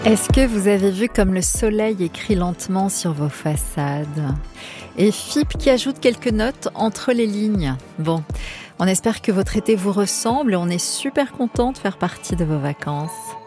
Est-ce que vous avez vu comme le soleil écrit lentement sur vos façades? Et FIP qui ajoute quelques notes entre les lignes. Bon, on espère que votre été vous ressemble et on est super content de faire partie de vos vacances.